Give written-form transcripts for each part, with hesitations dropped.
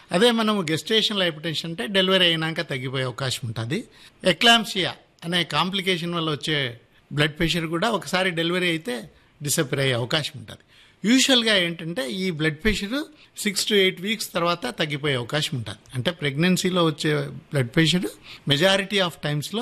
అదే మనము gestational hypertension అంటే డెలివరీ అయినాక తగ్గిపోయే అవకాశం ఉంటుంది. ఎక్లాంప్సియా అనే కాంప్లికేషన్ వల్ల వచ్చే బ్లడ్ ప్రెషర్ కూడా ఒకసారి డెలివరీ అయితే డిసప్పేర్ అయ్యే అవకాశం ఉంటుంది. యూజువల్గా ఏంటంటే ఈ బ్లడ్ ప్రెషర్ 6 to 8 వీక్స్ తర్వాత తగ్గిపోయే అవకాశం ఉంటుంది. అంటే ప్రెగ్నెన్సీలో వచ్చే బ్లడ్ ప్రెషర్ మెజారిటీ ఆఫ్ టైమ్స్లో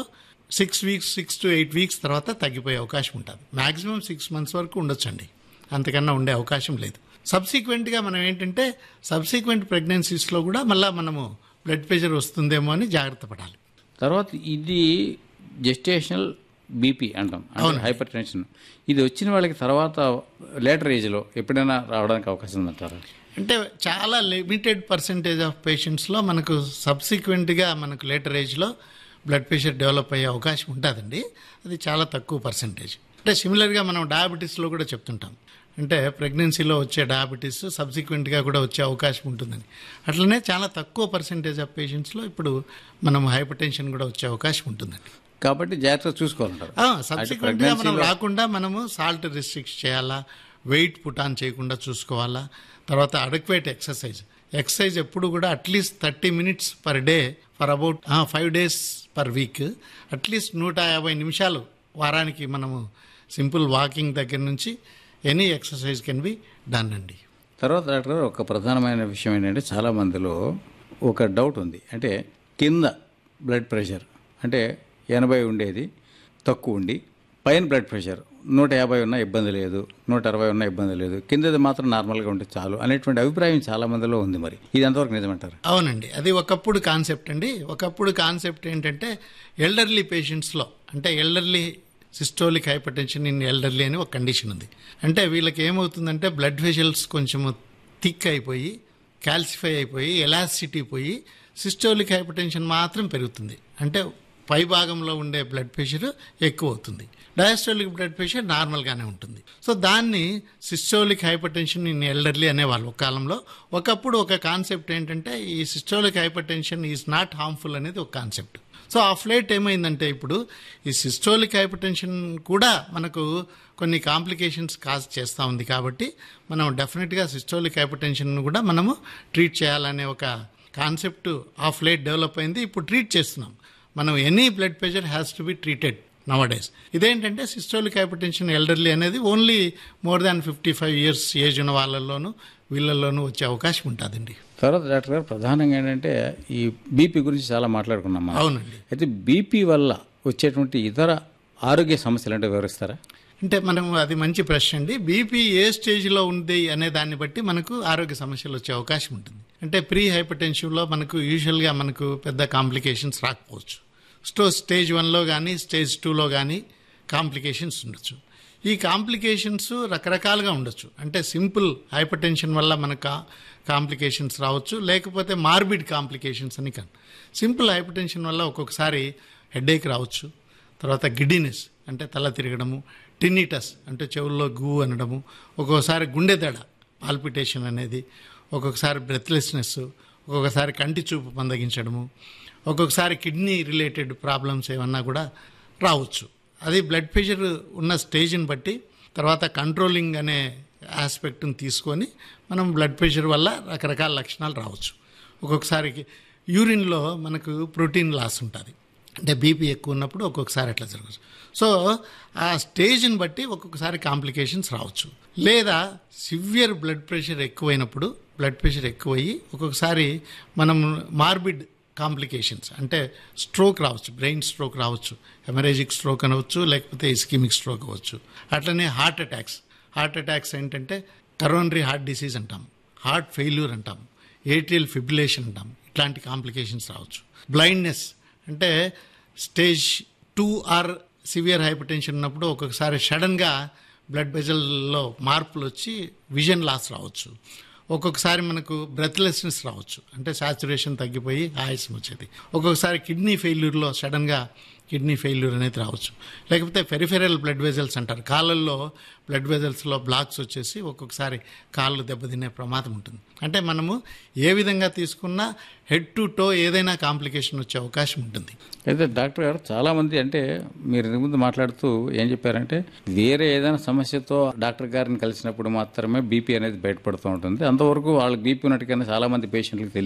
6 to 8 వీక్స్ తర్వాత తగ్గిపోయే అవకాశం ఉంటుంది. మ్యాక్సిమం 6 months వరకు ఉండొచ్చండి, అంతకన్నా ఉండే అవకాశం లేదు. సబ్సిక్వెంట్గా మనం ఏంటంటే సబ్సిక్వెంట్ ప్రెగ్నెన్సీస్లో కూడా మళ్ళీ మనము బ్లడ్ ప్రెషర్ వస్తుందేమో అని జాగ్రత్త పడాలి. తర్వాత ఇది జెస్టేషనల్ బీపీ అంటాం, అంటే హైపర్ టెన్షన్. ఇది వచ్చిన వాళ్ళకి తర్వాత లేటర్ ఏజ్లో ఎప్పుడైనా రావడానికి అవకాశం ఉందంటారా? అంటే చాలా లిమిటెడ్ పర్సెంటేజ్ ఆఫ్ పేషెంట్స్లో మనకు సబ్సిక్వెంట్గా మనకు లేటర్ ఏజ్లో బ్లడ్ ప్రెషర్ డెవలప్ అయ్యే అవకాశం ఉంటుందండి. అది చాలా తక్కువ పర్సెంటేజ్. అంటే సిమిలర్గా మనం డయాబెటీస్లో కూడా చెప్తుంటాం, అంటే ప్రెగ్నెన్సీలో వచ్చే డయాబెటీస్ సబ్సిక్వెంట్గా కూడా వచ్చే అవకాశం ఉంటుందని. అట్లనే చాలా తక్కువ పర్సెంటేజ్ ఆఫ్ పేషెంట్స్లో ఇప్పుడు మనం హైపర్ టెన్షన్ కూడా వచ్చే అవకాశం ఉంటుందండి. కాబట్టి జాగ్రత్తగా చూసుకోవాలంటారు. సబ్సిక్వెంట్గా మనం రాకుండా మనము సాల్ట్ రిస్ట్రిక్ట్ చేయాలా, వెయిట్ పుట్ ఆన్ చేయకుండా చూసుకోవాలా. తర్వాత అడక్వేట్ ఎక్సర్సైజ్ ఎప్పుడు కూడా at least 30 minutes per day for about 5 days per week, at least 150 నిమిషాలు వారానికి మనము సింపుల్ వాకింగ్ దగ్గర నుంచి any exercise can be done అండి. తర్వాత డాక్టర్ గారు ఒక ప్రధానమైన విషయం ఏంటంటే చాలా మందిలో ఒక డౌట్ ఉంది, అంటే కింద బ్లడ్ ప్రెషర్ అంటే 80 ఉండేది తక్కువ ఉండి పైన బ్లడ్ ప్రెషర్ 150 ఉన్నా ఇబ్బంది లేదు, 160 ఉన్నా ఇబ్బంది లేదు, కిందది మాత్రం నార్మల్గా ఉంటే చాలు అనేటువంటి అభిప్రాయం చాలా మందిలో ఉంది. మరి ఇది ఎంతవరకు నిజమంటారు? అవునండి, అది ఒకప్పుడు కాన్సెప్ట్ అండి. ఒకప్పుడు కాన్సెప్ట్ ఏంటంటే ఎల్డర్లీ పేషెంట్స్లో, అంటే elderly systolic hyper tension in elderly అని ఒక కండిషన్ ఉంది. అంటే వీళ్ళకి ఏమవుతుందంటే బ్లడ్ వెజల్స్ కొంచెము థిక్ అయిపోయి, కాల్సిఫై అయిపోయి, ఎలాసిటీ పోయి సిస్టోలిక్ హైపర్ టెన్షన్ మాత్రం పెరుగుతుంది. అంటే పై భాగంలో ఉండే బ్లడ్ ప్రెషర్ ఎక్కువ అవుతుంది, డయాస్టోలిక్ బ్లడ్ ప్రెషర్ నార్మల్గానే ఉంటుంది. సో దాన్ని systolic hyper tension in elderly అనేవాళ్ళు ఒక కాలంలో. ఒకప్పుడు ఒక కాన్సెప్ట్ ఏంటంటే ఈ systolic hyper tension is not harmful అనేది ఒక కాన్సెప్ట్. సో ఆఫ్ లేట్ ఏమైందంటే ఇప్పుడు ఈ సిస్టోలిక్ హైపర్ టెన్షన్ కూడా మనకు కొన్ని కాంప్లికేషన్స్ కాజ్ చేస్తూ ఉంది. కాబట్టి మనం డెఫినెట్గా సిస్టోలిక్ హైపర్ టెన్షన్ కూడా మనము ట్రీట్ చేయాలనే ఒక కాన్సెప్ట్ ఆఫ్ లేట్ డెవలప్ అయింది. ఇప్పుడు ట్రీట్ చేస్తున్నాం మనం. Any blood pressure has to be treated నవడేస్. ఇదేంటంటే సిస్టోలిక్ హైపర్ టెన్షన్ ఎల్డర్లీ అనేది only more than 55 years age ఉన్న వాళ్ళలోనూ వీళ్ళల్లోనూ వచ్చే అవకాశం ఉంటుందండి. తర్వాత డాక్టర్ గారు ప్రధానంగా ఏంటంటే ఈ బీపీ గురించి చాలా మాట్లాడుకున్నాం. అవునండి. అయితే బీపీ వల్ల వచ్చేటువంటి ఇతర ఆరోగ్య సమస్యలు అంటే వివరిస్తారా? అంటే మనం అది మంచి ప్రశ్న అండి. బీపీ ఏ స్టేజ్లో ఉంది అనే దాన్ని బట్టి మనకు ఆరోగ్య సమస్యలు వచ్చే అవకాశం ఉంటుంది. అంటే ప్రీ హైపర్ టెన్షన్లో మనకు యూజువల్గా మనకు పెద్ద కాంప్లికేషన్స్ రాకపోవచ్చు. స్టేజ్ 1లో కానీ స్టేజ్ 2లో కానీ కాంప్లికేషన్స్ ఉండొచ్చు. ఈ కాంప్లికేషన్స్ రకరకాలుగా ఉండొచ్చు. అంటే సింపుల్ హైపర్ టెన్షన్ వల్ల మనకు కాంప్లికేషన్స్ రావచ్చు, లేకపోతే మార్బిడ్ కాంప్లికేషన్స్ అని కాదు. సింపుల్ హైపర్ టెన్షన్ వల్ల ఒక్కొక్కసారి హెడేక్ రావచ్చు, తర్వాత గిడ్డినెస్ అంటే తల తిరగడము, టిన్నిటస్ అంటే చెవుల్లో గు అనడము, ఒక్కొక్కసారి గుండె దడ పాల్పిటేషన్ అనేది, ఒక్కొక్కసారి బ్రెత్లెస్నెస్, ఒక్కొక్కసారి కంటి చూపు మందగించడము, ఒక్కొక్కసారి కిడ్నీ రిలేటెడ్ ప్రాబ్లమ్స్ ఏమన్నా కూడా రావచ్చు. అది బ్లడ్ ప్రెషర్ ఉన్న స్టేజ్ని బట్టి తర్వాత కంట్రోలింగ్ అనే ఆస్పెక్ట్ని తీసుకొని మనం బ్లడ్ ప్రెషర్ వల్ల రకరకాల లక్షణాలు రావచ్చు. ఒక్కొక్కసారి యూరిన్లో మనకు ప్రోటీన్ లాస్ ఉంటుంది, అంటే బీపీ ఎక్కువ ఉన్నప్పుడు ఒక్కొక్కసారి అట్లా జరగచ్చు. సో ఆ స్టేజ్ని బట్టి ఒక్కొక్కసారి కాంప్లికేషన్స్ రావచ్చు. లేదా సివియర్ బ్లడ్ ప్రెషర్ ఎక్కువైనప్పుడు, బ్లడ్ ప్రెషర్ ఎక్కువయ్యి ఒక్కొక్కసారి మనం మార్బిడ్ కాంప్లికేషన్స్ అంటే స్ట్రోక్ రావచ్చు, బ్రెయిన్ స్ట్రోక్ రావచ్చు, హెమరేజిక్ స్ట్రోక్ అనవచ్చు, లేకపోతే ఇస్కిమిక్ స్ట్రోక్ అవ్వచ్చు. అట్లనే హార్ట్ అటాక్స్ ఏంటంటే కరోనరీ హార్ట్ డిసీజ్ అంటాం, హార్ట్ ఫెయిల్యూర్ అంటాం, ఏట్రియల్ ఫిబ్రిలేషన్ అంటాం. ఇట్లాంటి కాంప్లికేషన్స్ రావచ్చు. బ్లైండ్నెస్ అంటే stage 2 are severe hyper tension ఉన్నప్పుడు ఒక్కొక్కసారి సడన్గా బ్లడ్ వెజల్లో మార్పులు వచ్చి విజన్ లాస్ రావచ్చు. ఒక్కొక్కసారి మనకు బ్రెత్లెస్నెస్ రావచ్చు, అంటే సాచురేషన్ తగ్గిపోయి ఆయాసం వచ్చేది. ఒక్కొక్కసారి కిడ్నీ ఫెయిల్యూర్లో సడన్గా కిడ్నీ ఫెయిల్యూర్ అనేది రావచ్చు. లేకపోతే పెరిఫెరల్ బ్లడ్ వెజల్స్ అంటారు, కాళ్ళల్లో బ్లడ్ వెజల్స్లో బ్లాక్స్ వచ్చేసి ఒక్కొక్కసారి కాళ్ళు దెబ్బతినే ప్రమాదం ఉంటుంది. అంటే మనము ఏ విధంగా తీసుకున్నా హెడ్ టు టో ఏదైనా కాంప్లికేషన్ వచ్చే అవకాశం ఉంటుంది. అయితే డాక్టర్ గారు చాలామంది అంటే మీరు ముందు మాట్లాడుతూ ఏం చెప్పారంటే వేరే ఏదైనా సమస్యతో డాక్టర్ గారిని కలిసినప్పుడు మాత్రమే బీపీ అనేది బయటపడుతూ ఉంటుంది, అంతవరకు వాళ్ళకి బీపీ ఉన్నట్టుగానే చాలామంది పేషెంట్లకు తెలియదు.